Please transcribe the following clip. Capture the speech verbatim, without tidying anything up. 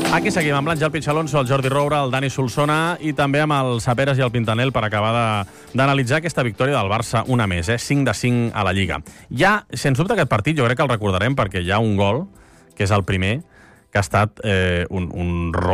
Aquí seguim amb l'Àngel Pichalonso, el Jordi Roura, el Dani Solsona i també amb el Saperes i el Pintanel per acabar d'analitzar aquesta victòria del Barça una més, eh? cinc de cinc a la Lliga. Hi ha, sens dubte, aquest partit, jo crec que el recordarem perquè hi ha un gol, que és el primer, que ha estat eh, un, un